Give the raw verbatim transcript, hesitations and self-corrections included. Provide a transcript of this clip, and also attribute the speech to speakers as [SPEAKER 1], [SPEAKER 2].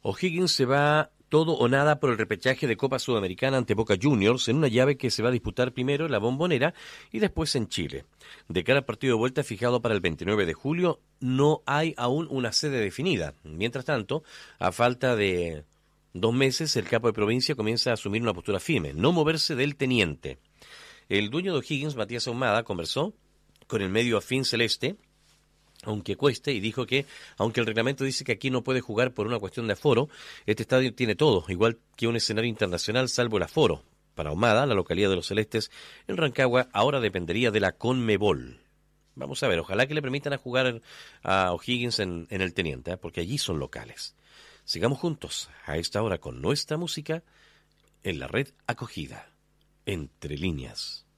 [SPEAKER 1] O'Higgins se va todo o nada por el repechaje de Copa Sudamericana ante Boca Juniors en una llave que se va a disputar primero en la Bombonera y después en Chile. De cara al partido de vuelta fijado para el veintinueve de julio, no hay aún una sede definida. Mientras tanto, a falta de dos meses, el capo de provincia comienza a asumir una postura firme, no moverse del teniente. El dueño de O'Higgins, Matías Ahumada, conversó con el medio afín celeste, aunque cueste, y dijo que, aunque el reglamento dice que aquí no puede jugar por una cuestión de aforo, este estadio tiene todo, igual que un escenario internacional, salvo el aforo. Para Ahumada, la localidad de los Celestes, en Rancagua, ahora dependería de la Conmebol. Vamos a ver, ojalá que le permitan a jugar a O'Higgins en, en el Teniente, ¿eh? Porque allí son locales. Sigamos juntos, a esta hora, con nuestra música, en la red acogida, Entre Líneas.